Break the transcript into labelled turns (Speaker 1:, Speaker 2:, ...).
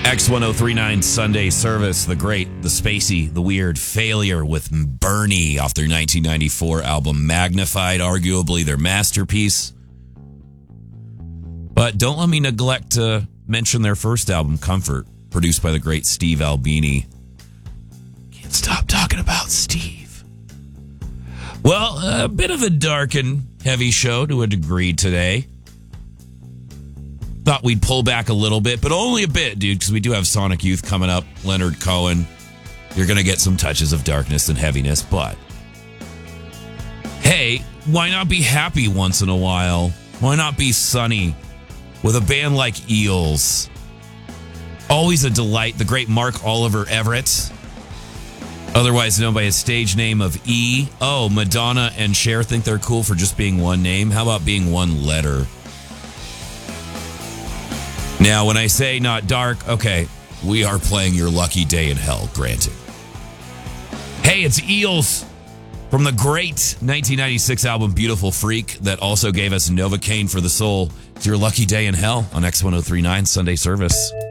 Speaker 1: X1039 Sunday Service, the great, the spacey, the weird Failure with Bernie off their 1994 album Magnified, arguably their masterpiece. But don't let me neglect to mention their first album, Comfort, produced by the great Steve Albini. Can't stop talking about Steve. Well, a bit of a dark and heavy show to a degree today. Thought we'd pull back a little bit, but only a bit, dude, because we do have Sonic Youth coming up, Leonard Cohen. You're going to get some touches of darkness and heaviness, but hey, why not be happy once in a while? Why not be sunny with a band like Eels? Always a delight. The great Mark Oliver Everett, otherwise known by his stage name of E. Oh, Madonna and Cher think they're cool for just being one name. How about being one letter? Now, when I say not dark, okay, we are playing Your Lucky Day in Hell, granted. Hey, it's Eels from the great 1996 album Beautiful Freak that also gave us Novocaine for the Soul. It's Your Lucky Day in Hell on X1039 Sunday Service.